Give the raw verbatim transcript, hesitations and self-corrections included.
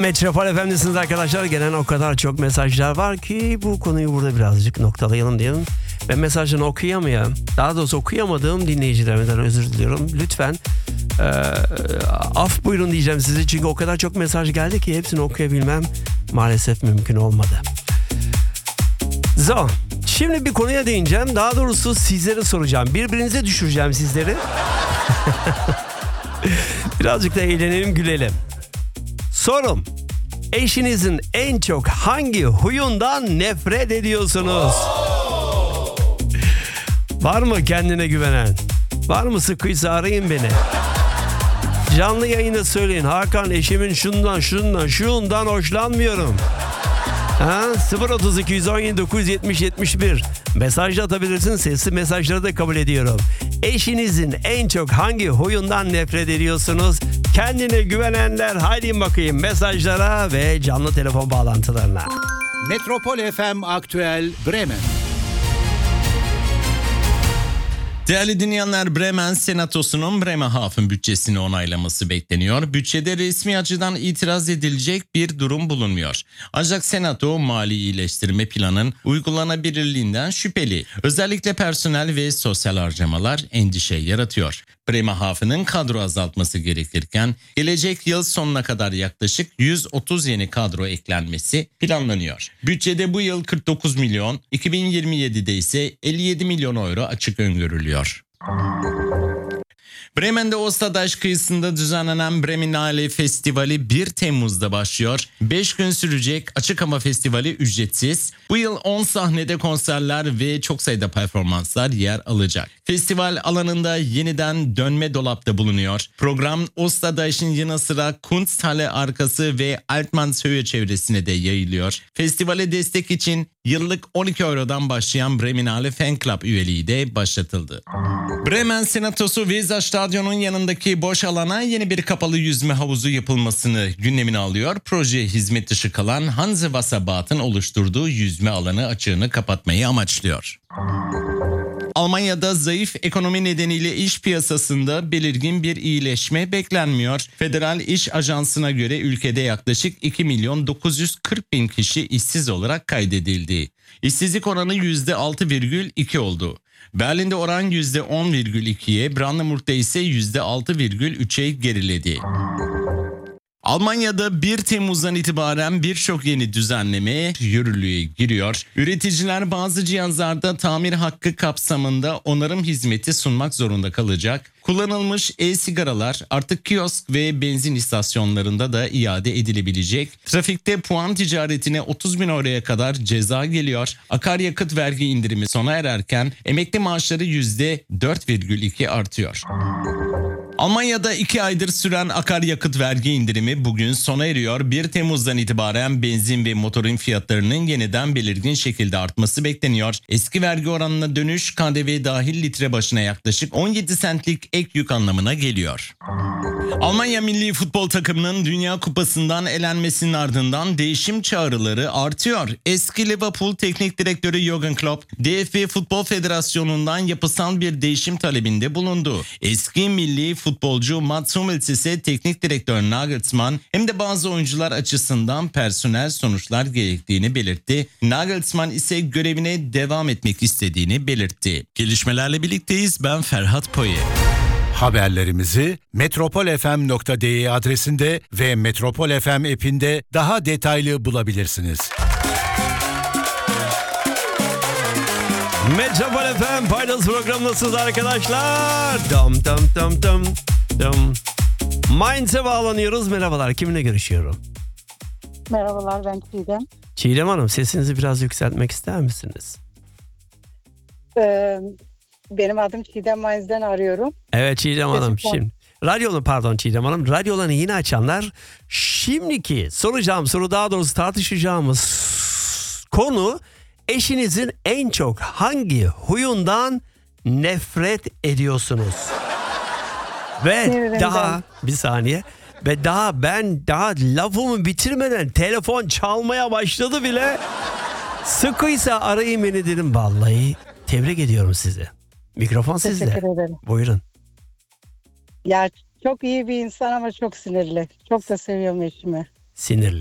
Metropol Efendisi'niz arkadaşlar. Gelen o kadar çok mesajlar var ki bu konuyu burada birazcık noktalayalım diyelim. Ben mesajını okuyamayan, daha doğrusu okuyamadığım dinleyicilerimden özür diliyorum. Lütfen e, af buyurun diyeceğim size. Çünkü o kadar çok mesaj geldi ki hepsini okuyabilmem maalesef mümkün olmadı. So, şimdi bir konuya değineceğim. Daha doğrusu sizlere soracağım. Birbirinize düşüreceğim sizleri. Birazcık da eğlenelim, gülelim. Sorum: eşinizin en çok hangi huyundan nefret ediyorsunuz? Var mı kendine güvenen? Var mı sıkıysa arayın beni. Canlı yayında söyleyin. Hakan, eşimin şundan şundan şundan hoşlanmıyorum. Ha? sıfır otuz iki yüz on yedi dokuz yüz yetmiş yetmiş bir mesajla atabilirsin. Sesli mesajları da kabul ediyorum. Eşinizin en çok hangi huyundan nefret ediyorsunuz? Kendine güvenenler haydi bakayım mesajlara ve canlı telefon bağlantılarına. Metropol F M Aktüel Bremen. Değerli dinleyenler, Bremen Senatosu'nun Bremerhaven bütçesini onaylaması bekleniyor. Bütçede resmi açıdan itiraz edilecek bir durum bulunmuyor. Ancak Senato mali iyileştirme planının uygulanabilirliğinden şüpheli. Özellikle personel ve sosyal harcamalar endişe yaratıyor. Bremerhaven'ın kadro azaltması gerekirken gelecek yıl sonuna kadar yaklaşık yüz otuz yeni kadro eklenmesi planlanıyor. Bütçede bu yıl kırk dokuz milyon, iki bin yirmi yedide ise elli yedi milyon euro açık öngörülüyor. Bremen'de Ostadaş kıyısında düzenlenen Breminale Festivali bir Temmuz'da başlıyor. beş gün sürecek açık hava festivali ücretsiz. Bu yıl on sahnede konserler ve çok sayıda performanslar yer alacak. Festival alanında yeniden dönme dolapta bulunuyor. Program Ostadaş'ın yanı sıra Kunsthalle arkası ve Altmanshöhe çevresine de yayılıyor. Festivale destek için yıllık on iki eurodan başlayan Breminale Fan Club üyeliği de başlatıldı. Bremen Senatosu Weser Stadyum'un yanındaki boş alana yeni bir kapalı yüzme havuzu yapılmasını gündemine alıyor. Proje hizmet dışı kalan Hanse Wasserbad'ın oluşturduğu yüzme alanı açığını kapatmayı amaçlıyor. Almanya'da zayıf ekonomi nedeniyle iş piyasasında belirgin bir iyileşme beklenmiyor. Federal İş Ajansı'na göre ülkede yaklaşık iki milyon dokuz yüz kırk bin kişi işsiz olarak kaydedildi. İşsizlik oranı yüzde altı virgül iki oldu. Berlin'de oran yüzde on virgül ikiye, Brandenburg'da ise yüzde altı virgül üçe geriledi. Almanya'da bir Temmuz'dan itibaren birçok yeni düzenleme yürürlüğe giriyor. Üreticiler bazı cihazlarda tamir hakkı kapsamında onarım hizmeti sunmak zorunda kalacak. Kullanılmış e-sigaralar artık kiosk ve benzin istasyonlarında da iade edilebilecek. Trafikte puan ticaretine otuz bin euroya kadar ceza geliyor. Akaryakıt vergi indirimi sona ererken emekli maaşları yüzde dört virgül iki artıyor. Almanya'da iki aydır süren akaryakıt vergi indirimi bugün sona eriyor. bir Temmuz'dan itibaren benzin ve motorin fiyatlarının yeniden belirgin şekilde artması bekleniyor. Eski vergi oranına dönüş K D V dahil litre başına yaklaşık on yedi centlik ek yük anlamına geliyor. Almanya milli futbol takımının Dünya Kupası'ndan elenmesinin ardından değişim çağrıları artıyor. Eski Liverpool Teknik Direktörü Jürgen Klopp, D F B Futbol Federasyonu'ndan yapısal bir değişim talebinde bulundu. Eski milli futbolcu Mats Hummels ise teknik direktör Nagelsmann hem de bazı oyuncular açısından personel sonuçlar gerektiğini belirtti. Nagelsmann ise görevine devam etmek istediğini belirtti. Gelişmelerle birlikteyiz. Ben Ferhat Poye. Haberlerimizi metropol f m nokta d e adresinde ve Metropol F M app'inde daha detaylı bulabilirsiniz. Metropol F M Paydos programı nasılsınız arkadaşlar? Dum dum dum dum dum. Mainz'e bağlanıyoruz. Merhabalar. Kiminle görüşüyorum? Merhabalar, ben Çiğdem. Çiğdem Hanım, sesinizi biraz yükseltmek ister misiniz? Ee, benim adım Çiğdem, Mainz'den arıyorum. Evet Çiğdem Hanım. Sesim Şimdi radyonu pardon Çiğdem Hanım. Radyolarını yeni açanlar, şimdiki soracağım soru, daha doğrusu tartışacağımız konu, eşinizin en çok hangi huyundan nefret ediyorsunuz? Ve Sinirinden. daha bir saniye ve daha ben daha lafımı bitirmeden telefon çalmaya başladı bile. Sıkıysa arayın beni dedim. Vallahi tebrik ediyorum sizi. Mikrofon sizde. Teşekkür ederim. Buyurun. Ya çok iyi bir insan ama çok sinirli. Çok da seviyorum eşimi. sinirli.